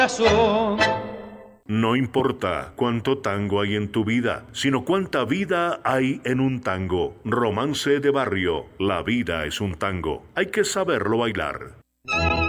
No importa cuánto tango hay en tu vida, sino cuánta vida hay en un tango. Romance de Barrio. La vida es un tango. Hay que saberlo bailar.